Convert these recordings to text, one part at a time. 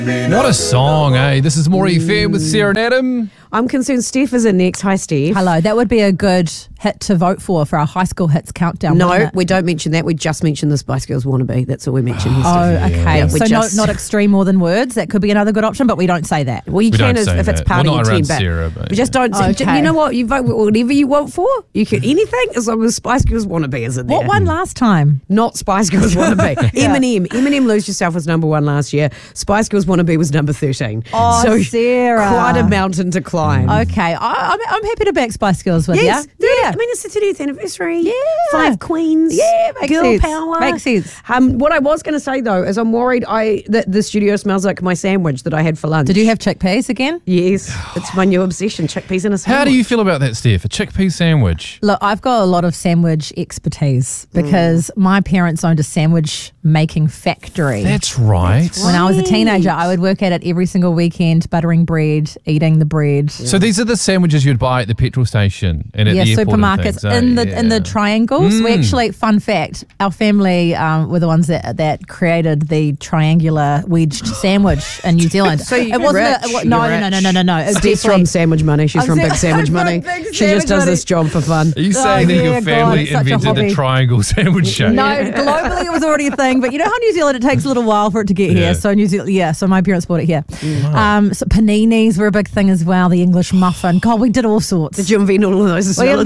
What a song, eh? This is More FM with Sarah and Adam. I'm concerned Steph is in next. Hi, Steph. Hello. That would be a good hit to vote for our high school hits countdown. No, we don't mention that. We just mention the Spice Girls Wannabe. That's all we mention here, Oh, Steph. okay. Yeah, So not extreme more than words. That could be another good option, but we don't say that. Well, you We can don't say if it's that. party Well, not intent, around Sarah, but we just don't. Okay. You know what? You vote whatever you want for. You can anything as long as Spice Girls Wannabe is in there. What won last time? Not Spice Girls Wannabe. Eminem Lose Yourself was number 1 last year. Spice Girls Wannabe was number 13. Oh, so Sarah. quite a mountain to climb. Okay. I'm happy to back Spice Girls with Yes, you. yeah. I mean, it's the 30th anniversary. Yeah. 5 queens. Yeah, makes Girl sense. power. Makes sense. What I was going to say, though, is I'm worried that the studio smells like my sandwich that I had for lunch. Did you have chickpeas again? Yes. It's my new obsession, chickpeas in a sandwich. How do you feel about that, Steph? A chickpea sandwich? Look, I've got a lot of sandwich expertise because my parents owned a sandwich making factory. That's right. When I was a teenager, I would work at it every single weekend, buttering bread, eating the bread. So these are the sandwiches you'd buy at the petrol station and at the airport supermarkets and things, in the triangles. We actually, fun fact, our family were the ones that created the triangular wedged sandwich in New Zealand. So you're it wasn't rich, no. you're It's Steph's definitely- from Sandwich Money. She's I'm from Big saying- Sandwich I'm from Money. Big She just Sandwich does Money. this job for fun. Are you saying that yeah, your God, family it's such a invented hobby. the triangle sandwich shape? No, globally it was already a thing, but you know how New Zealand, it takes a little while for it to get Yeah. here. So New Zealand, so my parents bought it here. So paninis were a big thing as well. The English muffin. God, we did all sorts. Did you invent all of those as We well?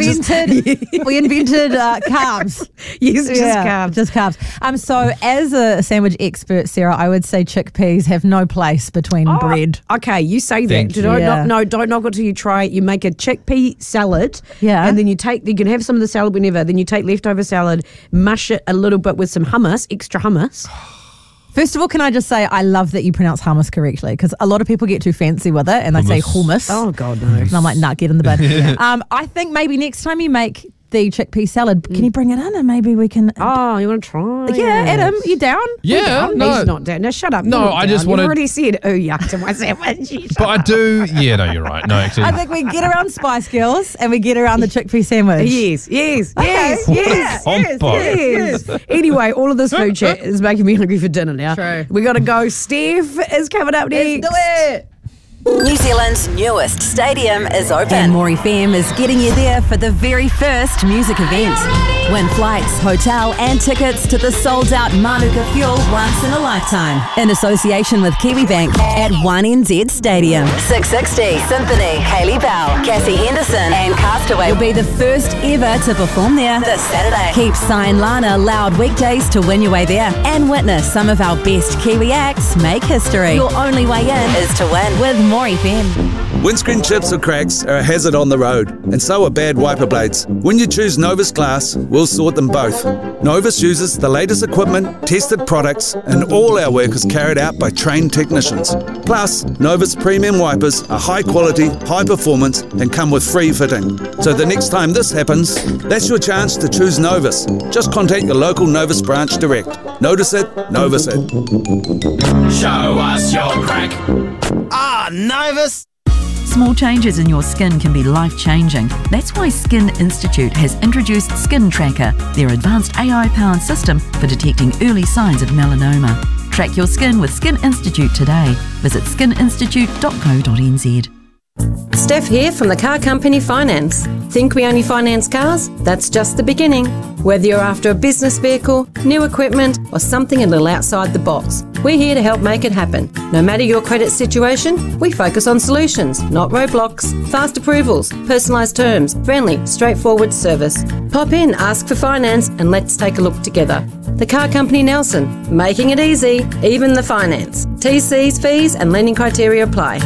invented carbs. Yes, just carbs. Just carbs. So as a sandwich expert, Sarah, I would say chickpeas have no place between bread. Okay, you say that. Thank you. Yeah. Don't knock it till you try it. You make a chickpea salad. Yeah. And then you can have some of the salad whenever. Then you take leftover salad, mush it a little bit with some hummus, extra hummus. First of all, can I just say I love that you pronounce hummus correctly because a lot of people get too fancy with it and they say hummus. Oh, God, no. And I'm like, nah, get in the bin. I think maybe next time you make the chickpea salad, can you bring it in and maybe we can... Oh, you want to try? yeah, it? Adam, you down? Yeah, He's no. not down. No, shut up. No, You're not I just down. wanted- You've already said, oh, yuck to my sandwich. But I do, yeah, no, you're right. No, actually. I think we get around Spice Girls and we get around the chickpea sandwich. Yes. On both. Yes. Anyway, all of this food chat is making me hungry for dinner now. True. We got to go. Steph is coming up next. Let's do it. New Zealand's newest stadium is open. And More FM is getting you there for the very first music event. Win flights, hotel and tickets to the sold-out Manuka Fuel once in a lifetime. In association with KiwiBank at 1NZ Stadium. 660, Symphony, Hayley Bell, Cassie Henderson and Castaway You'll be the first ever to perform there. this Saturday. Keep Sign Lana loud weekdays to win your way there. And witness some of our best Kiwi acts make history. Your only way in Is to win. with More FM. Windscreen chips or cracks are a hazard on the road, and so are bad wiper blades. When you choose Novus Glass, we'll sort them both. Novus uses the latest equipment, tested products, and all our work is carried out by trained technicians. Plus, Novus premium wipers are high quality, high performance, and come with free fitting. So the next time this happens, that's your chance to choose Novus. Just contact your local Novus branch direct. Notice it, Novus it. Show us your crack. Ah, Novus! Small changes in your skin can be life-changing. That's why Skin Institute has introduced Skin Tracker, their advanced AI-powered system for detecting early signs of melanoma. Track your skin with Skin Institute today. Visit skininstitute.co.nz. Steph here from the car company Finance. Think we only finance cars? That's just the beginning. Whether you're after a business vehicle, new equipment, or something a little outside the box, we're here to help make it happen. No matter your credit situation, we focus on solutions, not roadblocks. Fast approvals, personalised terms, friendly, straightforward service. Pop in, ask for finance, and let's take a look together. The car company Nelson, making it easy, even the finance. TCs, fees, and lending criteria apply.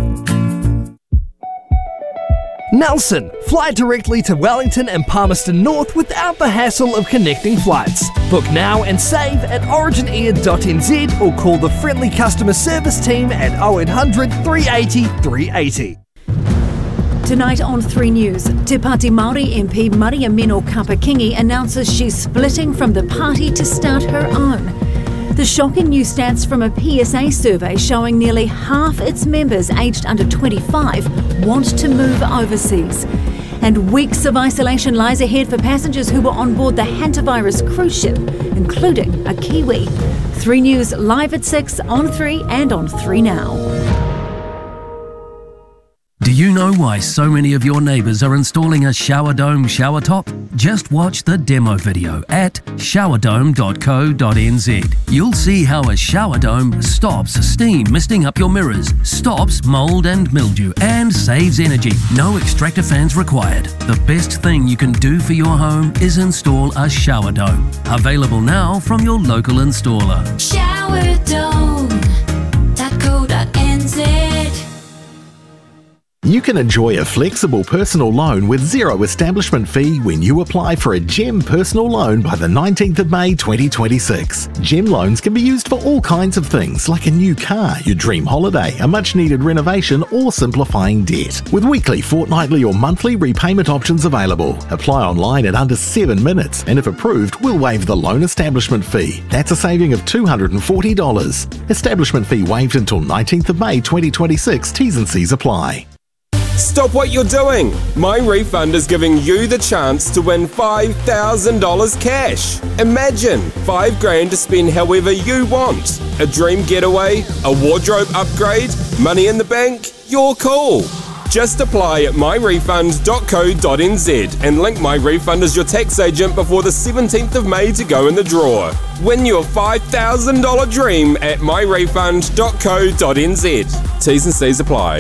Nelson, fly directly to Wellington and Palmerston North without the hassle of connecting flights. Book now and save at originair.nz or call the friendly customer service team at 0800 380 380. Tonight on 3 News, Te Pāti Māori MP Maria Meno Kapakingi announces she's splitting from the party to start her own. The shocking new stats from a PSA survey showing nearly half its members aged under 25 want to move overseas. And weeks of isolation lies ahead for passengers who were on board the hantavirus cruise ship, including a Kiwi. 3 News live at 6 on 3 and on 3 Now. Do you know why so many of your neighbours are installing a shower dome shower top? Just watch the demo video at showerdome.co.nz. You'll see how a shower dome stops steam misting up your mirrors, stops mould and mildew, and saves energy. No extractor fans required. The best thing you can do for your home is install a shower dome. Available now from your local installer. Showerdome.co.nz. You can enjoy a flexible personal loan with zero establishment fee when you apply for a GEM personal loan by the 19th of May 2026. GEM loans can be used for all kinds of things like a new car, your dream holiday, a much needed renovation or simplifying debt. With weekly, fortnightly or monthly repayment options available. Apply online in under 7 minutes and if approved, we'll waive the loan establishment fee. That's a saving of $240. Establishment fee waived until 19th of May 2026. T's and C's apply. Stop what you're doing! My Refund is giving you the chance to win $5,000 cash. Imagine $5,000 to spend however you want. A dream getaway, a wardrobe upgrade, money in the bank, your call. Just apply at myrefund.co.nz and link My Refund as your tax agent before the 17th of May to go in the draw. Win your $5,000 dream at myrefund.co.nz. T's and C's apply.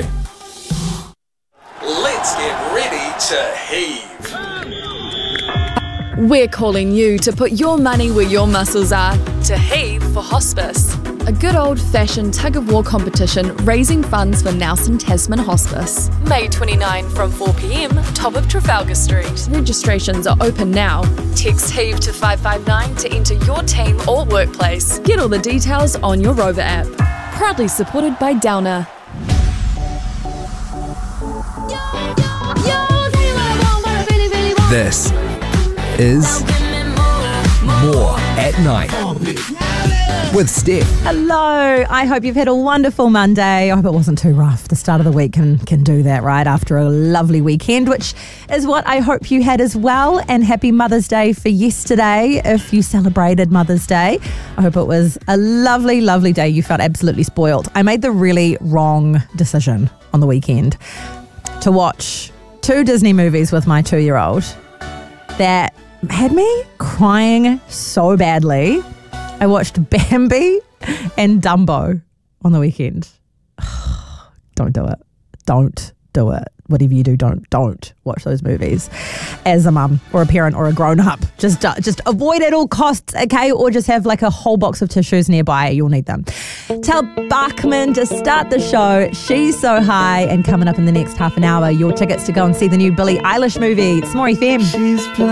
Let's get ready to heave. We're calling you to put your money where your muscles are, to heave for hospice. A good old-fashioned tug-of-war competition raising funds for Nelson Tasman Hospice. May 29 from 4 p.m, top of Trafalgar Street. Registrations are open now. Text HEAVE to 559 to enter your team or workplace. Get all the details on your Rover app. Proudly supported by Downer. This is More at Night with Steph. Hello. I hope you've had a wonderful Monday. I hope it wasn't too rough. The start of the week can do that, right? After a lovely weekend, which is what I hope you had as well. And happy Mother's Day for yesterday if you celebrated Mother's Day. I hope it was a lovely, lovely day. You felt absolutely spoiled. I made the really wrong decision on the weekend to watch 2 Disney movies with my 2-year-old that had me crying so badly. I watched Bambi and Dumbo on the weekend. Don't do it. Don't do it. Whatever you do, don't watch those movies as a mum or a parent or a grown-up. Just avoid at all costs, okay? Or just have like a whole box of tissues nearby. You'll need them. Tell Bachman to start the show. She's So High. And coming up in the next half an hour, your tickets to go and see the new Billie Eilish movie. It's More FM.